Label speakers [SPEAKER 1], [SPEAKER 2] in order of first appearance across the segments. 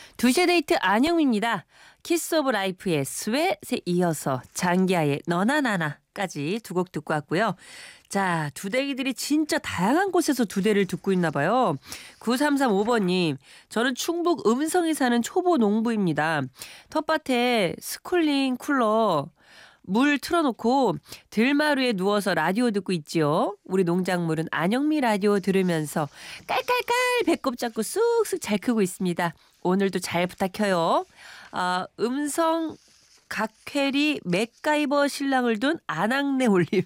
[SPEAKER 1] 두시의 데이트 안영입니다. 키스 오브 라이프의 스웨트에 이어서 장기하의 너나 나나까지 두 곡 듣고 왔고요. 자, 두대기들이 진짜 다양한 곳에서 두대를 듣고 있나 봐요. 9335번님, 저는 충북 음성에 사는 초보 농부입니다. 텃밭에 스쿨링 쿨러 물 틀어놓고 들마루에 누워서 라디오 듣고 있지요. 우리 농작물은 안영미 라디오 들으면서 깔깔깔 배꼽 잡고 쑥쑥 잘 크고 있습니다. 오늘도 잘 부탁해요. 음성 각회리 맥가이버 신랑을 둔 아낙네 올림.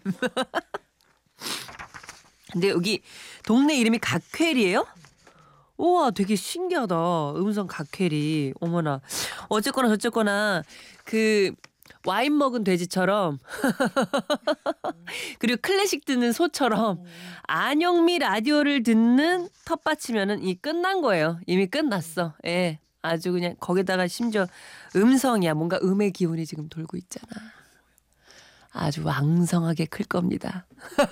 [SPEAKER 1] 근데 여기 동네 이름이 각회리예요? 우와, 되게 신기하다. 음성 각회리. 어머나. 어쨌거나 저쨌거나 그 와인 먹은 돼지처럼 그리고 클래식 듣는 소처럼 안영미 라디오를 듣는 텃밭이면은 이 끝난 거예요. 이미 끝났어. 예. 아주 그냥 거기다가 심지어 음성이야. 뭔가 음의 기운이 지금 돌고 있잖아. 아주 왕성하게 클 겁니다.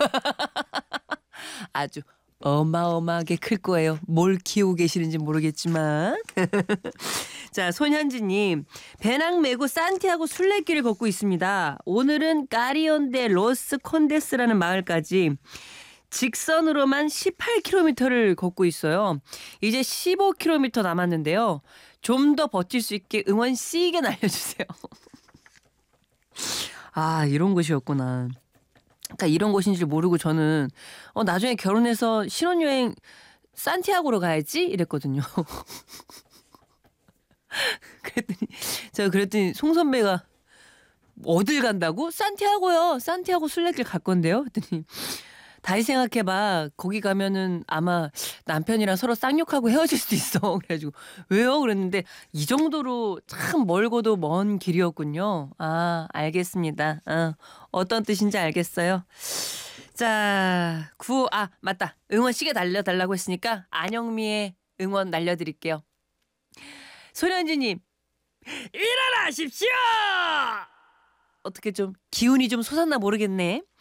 [SPEAKER 1] 아주 어마어마하게 클 거예요. 뭘 키우고 계시는지 모르겠지만. 자, 손현지님. 배낭 메고 산티아고 순례길을 걷고 있습니다. 오늘은 까리온데 로스 콘데스라는 마을까지 직선으로만 18km를 걷고 있어요. 이제 15km 남았는데요. 좀 더 버틸 수 있게 응원 씨게 날려주세요. 아, 이런 곳이었구나. 그러니까 이런 곳인 줄 모르고 저는 나중에 결혼해서 신혼여행 산티아고로 가야지 이랬거든요. 그랬더니 송 선배가 어딜 간다고? 산티아고요. 산티아고 순례길 갈 건데요. 그랬더니 다시 생각해봐. 거기 가면은 아마 남편이랑 서로 쌍욕하고 헤어질 수도 있어. 그래가지고 왜요? 그랬는데 이 정도로 참 멀고도 먼 길이었군요. 아, 알겠습니다. 어떤 뜻인지 알겠어요. 자, 맞다. 응원 시계 날려달라고 했으니까 안영미의 응원 날려드릴게요. 소련지님, 일어나십시오! 어떻게 좀 기운이 좀 솟았나 모르겠네.